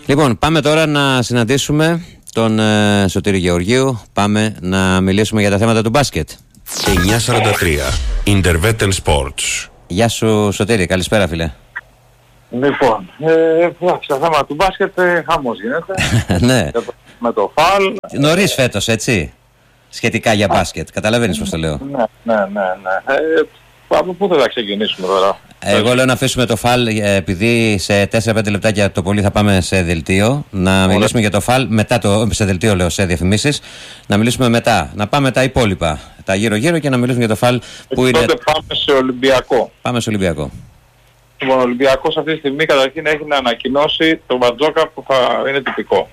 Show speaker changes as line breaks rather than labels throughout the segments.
Λοιπόν, πάμε τώρα να συναντήσουμε τον Σωτήρη Γεωργίου. Πάμε να μιλήσουμε για τα θέματα του μπάσκετ.
9:43 Intervetten Sports.
Γεια σου Σωτήρη, καλησπέρα φίλε.
Λοιπόν, στο θέμα του μπάσκετ χαμός γίνεται.
Ναι.
Με το φαλ.
Νωρίς φέτος, έτσι, σχετικά για μπάσκετ. Καταλαβαίνεις πώς το λέω.
Ναι. Από πού θα ξεκινήσουμε τώρα?
Εγώ λέω να αφήσουμε το φαλ, επειδή σε 4-5 λεπτάκια το πολύ θα πάμε σε δελτίο. Να μιλήσουμε για το φαλ μετά σε δελτίο, λέω, σε διαφημίσεις. Να μιλήσουμε μετά. Να πάμε τα υπόλοιπα, τα γύρω-γύρω, και να μιλήσουμε για το φαλ που είναι.
Τότε πάμε σε Ολυμπιακό.
Πάμε σε Ολυμπιακό.
Λοιπόν, ο Ολυμπιακός αυτή τη στιγμή καταρχήν έχει να ανακοινώσει τον Μπαρτζόκα που θα είναι τυπικό.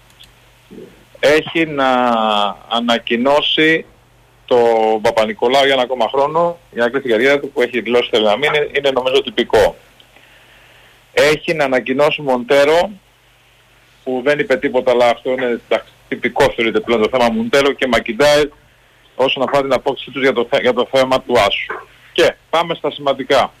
Έχει να ανακοινώσει το Παπα-Νικολάου για ένα ακόμα χρόνο, για να κλείσει την καριέρα του, που έχει δηλώσει θέλει να μείνει, είναι νομίζω τυπικό. Έχει να ανακοινώσει Μοντέρο, που δεν είπε τίποτα, αλλά αυτό είναι τυπικό θεωρείται πλέον το θέμα Μοντέρο, και Μακιντάι όσον αφορά την απόκτησή τους για το θέμα του Άσου. Και πάμε στα σημαντικά.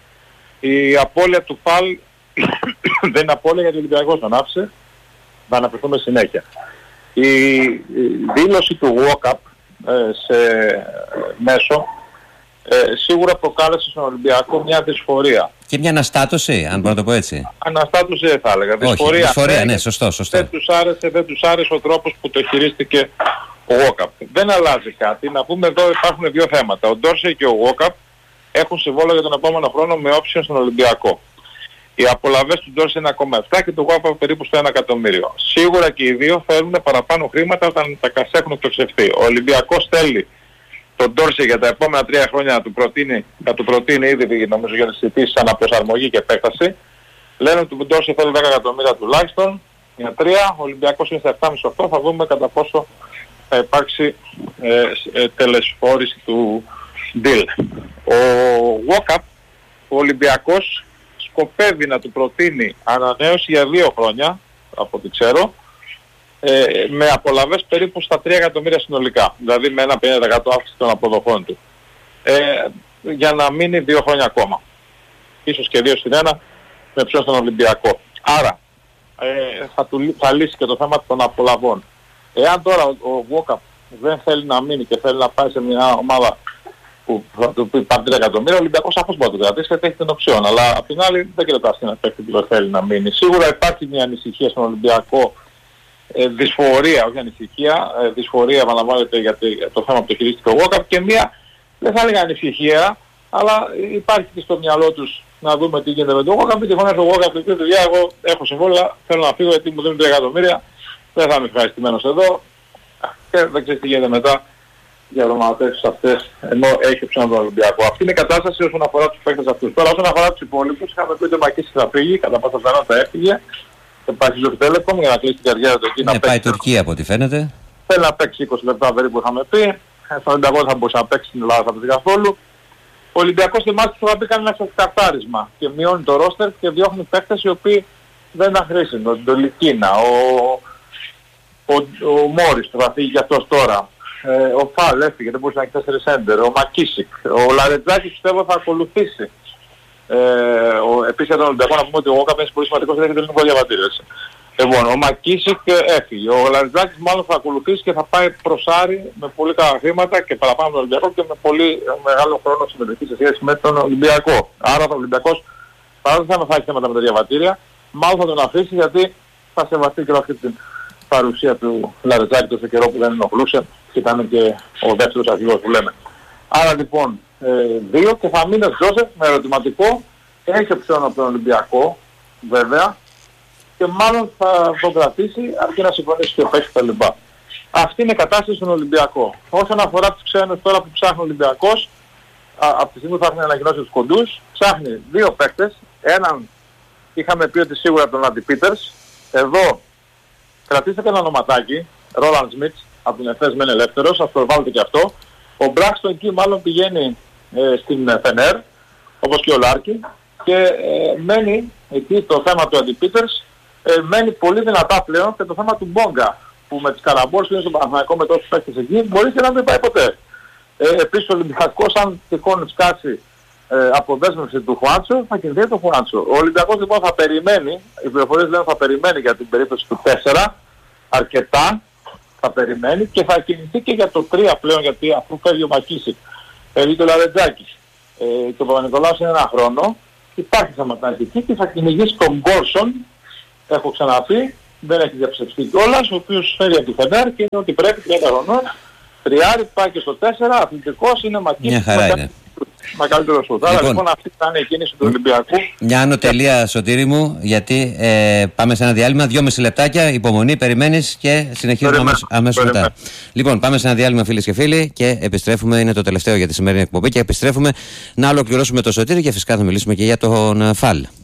Η απώλεια του ΦΑΛ δεν είναι απώλεια, γιατί ο Ολυμπιακός τον άφησε, θα αναφερθούμε συνέχεια. Η δήλωση του WOCAP σε μέσο σίγουρα προκάλεσε στον Ολυμπιακό μια δυσφορία.
Και μια αναστάτωση, αν μπορώ να το πω έτσι.
Αναστάτωση δεν θα έλεγα.
Δυσφορία, ναι, σωστό.
Δεν τους άρεσε ο τρόπος που το χειρίστηκε ο WOCAP. Δεν αλλάζει κάτι. Να πούμε εδώ υπάρχουν δύο θέματα. Ο Ντόρσεϊ και ο WOCAP έχουν συμβόλαιο για τον επόμενο χρόνο με όψιο στον Ολυμπιακό. Οι απολαβές του Ντόρσεϊ είναι 1,7 και του WOCAP περίπου στο 1 εκατομμύριο. Σίγουρα και οι δύο θέλουν παραπάνω χρήματα όταν τα έχουν εκτοξευτεί. Ο Ολυμπιακός θέλει τον Ντόρσεϊ για τα επόμενα 3 χρόνια να του προτείνει ήδη, νομίζω, για τις συζητήσεις αναπροσαρμογή και επέκταση. Λένε ότι ο Ντόρσεϊ θέλει 10 εκατομμύρια τουλάχιστον για 3. Ο Ολυμπιακός είναι στα 7,5-8. Θα δούμε κατά πόσο θα υπάρξει τελεσφόρηση του deal. Ο WOCAP, ο Ολυμπιακός, σκοπεύει να του προτείνει ανανέωση για 2 χρόνια, από ό,τι ξέρω, με απολαβές περίπου στα 3 εκατομμύρια συνολικά, δηλαδή με ένα 50% αύξηση των αποδοχών του, για να μείνει 2 χρόνια ακόμα. Ίσως και 2-1 με ποιον στον Ολυμπιακό. Άρα θα λύσει και το θέμα των απολαβών. Εάν τώρα ο WOCAP δεν θέλει να μείνει και θέλει να πάει σε μια ομάδα που θα του πει πάρει 3 εκατομμύρια, ο Ολυμπιακός σαφώς μπορεί να το κρατήσει, γιατί έχει την οψιόν. Αλλά απ' την άλλη δεν κρατάς ένα παίκτη που δεν θέλει να μείνει. Σίγουρα υπάρχει μια ανησυχία στον Ολυμπιακό, δυσφορία, όχι ανησυχία, δυσφορία επαναλαμβάνεται για το θέμα που το χειρίστηκε ο WOCAP, και μια, δεν θα έλεγα ανησυχία, αλλά υπάρχει και στο μυαλό τους να δούμε τι γίνεται με το WOCAP. Μην τυχόν έρθει ο WOCAP και πει: παιδιά, εγώ έχω συμβόλαια, θέλω να φύγω γιατί μου δίνουν 3 εκατομμύρια, δεν θα είμαι ευχαριστημένος εδώ, και δεν ξέρεις τι γίνεται μετά για ονοματεύσεις αυτές, ενώ έχει οψιόν τον Ολυμπιακό. Αυτή είναι η κατάσταση όσον αφορά τους παίκτες αυτούς. Τώρα όσον αφορά τους υπόλοιπους, είχαμε πει ότι ο Μακίσης θα φύγει, κατά πάσα πιθανότητα έφυγε, θα πάει στη Ζώφη Τέλεκομ για να κλείσει την καριέρα του εκεί.
Ναι, πάει Τουρκία από ό,τι φαίνεται.
Θέλει να παίξει 20 λεπτά περίπου, είχαμε πει. Στον Ολυμπιακό θα μπορούσε να παίξει στην Ελλάδα, θα παίξει καθόλου. Ο Ολυμπιακός στη μάχη θα πει κάνει ένα ξεκαθάρισμα και μειώνει το ρόστερ και διώχνει παίκτες οι οποίοι δεν ήταν χρήσιμοι. Ο Ντολικίνα, ο Μόρις θα φύγει και αυτός τώρα. Ο Φαλ έφυγε, δεν μπορούσε να έχει 4 σέντερ. Ο Μακίσικ, ο Λαρετζάκης πιστεύω θα ακολουθήσει. Επίσης για τον Ολυμπιακό να πούμε ότι ο WOCAP είναι πολύ σημαντικός, δεν έχει το ελληνικό διαβατήριο. Λοιπόν, ο Μακίσικ έφυγε. Ο Λαρετζάκης μάλλον θα ακολουθήσει και θα πάει προς Άρη με πολύ καλά χρήματα και παραπάνω τον Ολυμπιακό και με πολύ μεγάλο χρόνο συμμετοχή σε σχέση με τον Ολυμπιακό. Άρα ο Ολυμπιακός, παρά δεν θα έχει θέματα με τα διαβατήρια, μάλλον θα τον αφήσει, γιατί θα σεβαστεί και αυτή την παρουσία του Λαρετζάκη τόσο καιρό που δεν ενοχλούσε και ήταν και ο δεύτερος αρχηγός που λέμε. Άρα λοιπόν 2 και θα μείνει ο Τζόσεφ με ερωτηματικό, έχει οψιόν από τον Ολυμπιακό βέβαια και μάλλον θα τον κρατήσει αρκεί να συμφωνήσει και ο παίκτης τα λοιπά. Αυτή είναι η κατάσταση στον Ολυμπιακό. Όσον αφορά τους ξένους τώρα που ψάχνει ο Ολυμπιακός, από τη στιγμή που θα έχουν ανακοινώσει τους κοντούς, ψάχνει 2 παίκτες. Έναν είχαμε πει ότι σίγουρα τον Άντι Πίτερς. Εδώ κρατήσατε ένα ονοματάκι, Ρόλαντ Σμιτς, από την ΕΦΕΣ μεν ελεύθερος, ας το βάλετε και αυτό. Ο Μπράξτον εκεί μάλλον πηγαίνει στην Φενέρ, όπως και ο Λάρκι, και μένει εκεί το θέμα του Άντι Πίτερς, μένει πολύ δυνατά πλέον και το θέμα του Μπόγκα, που με τις καραμπόρες που είναι στον Παναθηναϊκό με τόσους παίκτες εκεί, μπορεί και να μην πάει ποτέ. Επίσης ο Ολυμπιακός, αν τυχόν σκάσει αποδέσμευση του Χουάντσο, θα κινηθεί το Χουάντσο. Ο Ολυμπιακός λοιπόν θα περιμένει, οι πληροφορίες λένε θα περιμένει για την περίπτωση του 4, αρκετά θα περιμένει και θα κινηθεί και για το 3 πλέον, γιατί αφού φεύγει ο Μακίσικ, φεύγει το Λαρετζάκης και ο Παπα-Νικολάους είναι ένα χρόνο, υπάρχει θεματάκι και θα κυνηγήσει τον Γκόρσον, έχω ξαναπεί, δεν έχει διαψευστεί κιόλας, ο οποίος φέρει από τη Φενέρ και είναι ότι πρέπει 30 χρονών, τριάρι, πάει και στο 4, αθλητικός, είναι Μακίσικ.
Μια χαρά είναι.
Μακαλύτερο σούτ. Άρα λοιπόν αυτή θα είναι η κίνηση του Ολυμπιακού.
Μια άνω τελεία, Σωτήρη μου, γιατί πάμε σε ένα διάλειμμα, 2,5 λεπτάκια, υπομονή, περιμένεις και συνεχίζουμε αμέσως μετά. Λοιπόν, πάμε σε ένα διάλειμμα, φίλες και φίλοι, και επιστρέφουμε, είναι το τελευταίο για τη σημερινή εκπομπή, και επιστρέφουμε να ολοκληρώσουμε το Σωτήρη και φυσικά θα μιλήσουμε και για τον Φαλ.